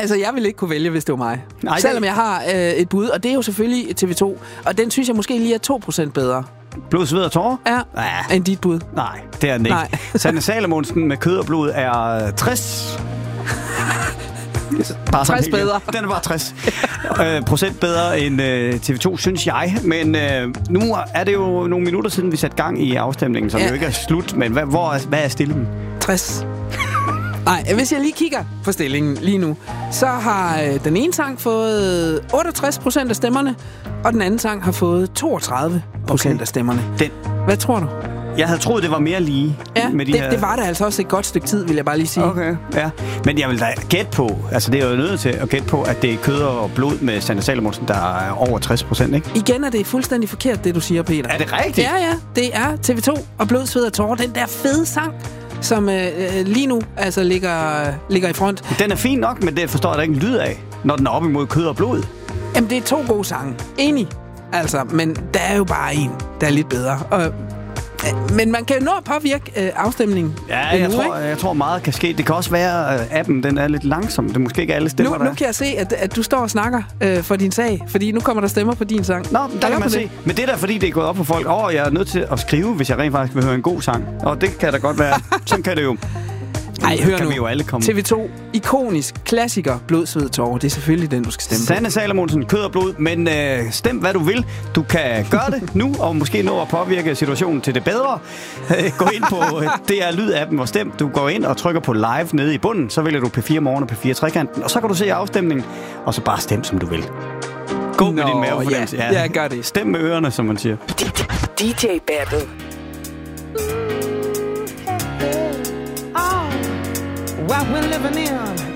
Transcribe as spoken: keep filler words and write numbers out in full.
altså, jeg ville ikke kunne vælge, hvis det var mig. Nej, Selvom det... jeg har øh, et bud, og det er jo selvfølgelig T V to. Og den synes jeg måske lige er to procent bedre. Blod, sved og tårer? Ja, ja, end dit bud. Nej, det er den ikke. Sanne Salomonsen med kød og blod er tres... Bare tres bedre. Den er bare tres øh, procent bedre end øh, T V to, synes jeg. Men øh, nu er det jo nogle minutter siden, vi satte gang i afstemningen, som ja. jo ikke er slut. Men hvad, hvor er, hvad er stillingen? tres. Nej, hvis jeg lige kigger på stillingen lige nu, så har øh, den ene sang fået otteogtres procent af stemmerne, og den anden sang har fået toogtredive procent okay. af stemmerne. Den. Hvad tror du? Jeg havde troet, det var mere lige. Ja, med de det, her... det var der altså også et godt stykke tid, vil jeg bare lige sige. Okay, ja. Men jeg vil da gætte på, altså det er jo nødt til at gætte på, at det er kød og blod med Sanne Salomonsen, der er over tres procent, ikke? Igen er det fuldstændig forkert, det du siger, Peter. Er det rigtigt? Ja, ja. Det er T V to og Blod, sved og tårer. Den der fede sang, som øh, lige nu altså ligger, ligger i front. Den er fin nok, men det forstår jeg da ikke en lyd af, når den er op imod kød og blod. Jamen, det er to gode sange. Enig. Altså, men der er jo bare en, der er lidt bedre. Og men man kan jo nå at påvirke øh, afstemningen. Ja, jeg, endnu, tror, jeg tror meget kan ske. Det kan også være, at appen den er lidt langsom. Det er måske ikke alle stemmer, nu, nu kan jeg se, at, at du står og snakker øh, for din sag. Fordi nu kommer der stemmer på din sang. Nå, der kan man se. Det. Men det er da fordi, det er gået op for folk. Åh, jeg er nødt til at skrive, hvis jeg rent faktisk vil høre en god sang. Og det kan da godt være. Sådan kan det jo. Ej, hør kan nu. Vi jo alle komme. T V to, ikonisk klassiker, Blod, sved og tårer. Det er selvfølgelig den, du skal stemme Sanne Salomonsen, kød og blod. Men øh, stem, hvad du vil. Du kan gøre det nu, og måske nå at påvirke situationen til det bedre. Gå ind på D R Lyd-appen og stem. Du går ind og trykker på live nede i bunden. Så vælger du P fire Morgen og P fire Trekanten. Og så kan du se afstemningen. Og så bare stem, som du vil. Gå Nå, med din mavefornemmelse. Ja, ja, gør det. Stem med ørerne, som man siger. D J Battle. What we're living in